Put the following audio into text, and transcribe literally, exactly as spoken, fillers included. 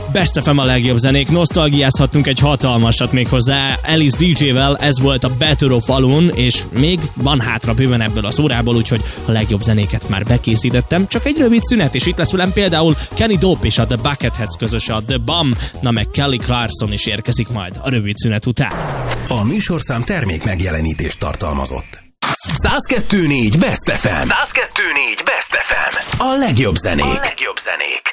Best ef em a legjobb zenék, nosztalgiázhattunk egy hatalmasat még hozzá. Alice dé jé-vel, ez volt a Better of Alone, és még van hátra bőven ebből az órából, úgyhogy a legjobb zenéket már bekészítettem. Csak egy rövid szünet, és itt lesz velem például Kenny Dope és a The Bucketheads közös a The Bum, na meg Kelly Clarkson is érkezik majd a rövid szünet után. A műsorszám termék megjelenítést tartalmazott. száz kettő négy Best ef em. száz kettő négy Best ef em. A legjobb zenék. A legjobb zenék.